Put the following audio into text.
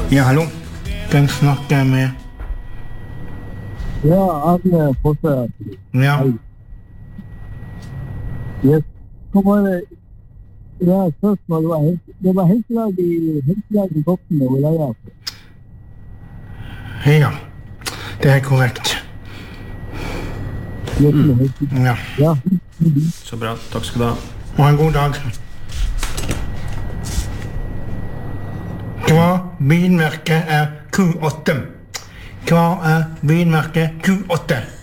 Ja, hallo. Hvem snakker jeg med? Ja, Arne Fosse. Ja. Jeg kommer... Ja, spørsmål det var helselag i Bokten og Leia. Ja, det er korrekt. Ja. Ja. Så bra, takk skal du ha. Ha en god dag. Hva bilmerket er Q8? Hva er bilmerket Q8?